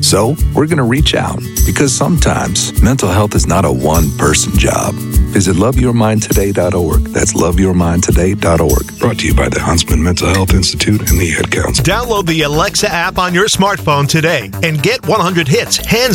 So we're going to reach out because sometimes mental health is not a one-person job. Visit loveyourmindtoday.org. That's loveyourmindtoday.org. Brought to you by the Huntsman Mental Health Institute and the Ad Council. Download the Alexa app on your smartphone today and get 100 hits hands